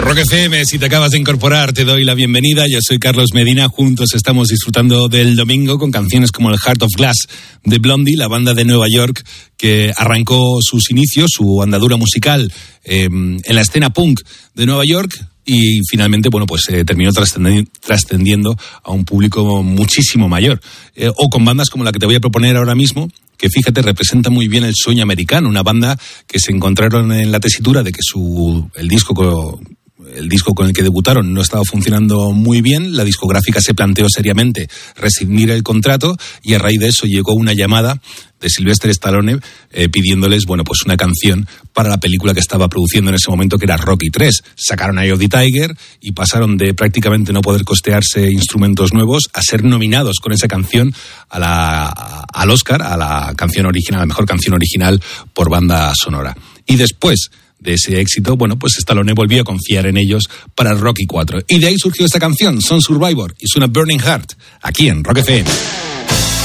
Rock FM, si te acabas de incorporar, te doy la bienvenida. Yo soy Carlos Medina. Juntos estamos disfrutando del domingo con canciones como el Heart of Glass de Blondie, la banda de Nueva York que arrancó sus inicios, su andadura musical en la escena punk de Nueva York y finalmente, terminó trascendiendo a un público muchísimo mayor. O con bandas como la que te voy a proponer ahora mismo, que fíjate, representa muy bien el sueño americano, una banda que se encontraron en la tesitura de que el disco con el que debutaron no estaba funcionando muy bien. La discográfica se planteó seriamente rescindir el contrato y a raíz de eso llegó una llamada de Sylvester Stallone pidiéndoles, una canción para la película que estaba produciendo en ese momento, que era Rocky 3. Sacaron Eye of the Tiger y pasaron de prácticamente no poder costearse instrumentos nuevos a ser nominados con esa canción al Oscar, a la canción original, a la mejor canción original por banda sonora. Y después de ese éxito, Stallone volvió a confiar en ellos para Rocky 4. Y de ahí surgió esta canción, Son Survivor, y suena Burning Heart, aquí en Rock FM.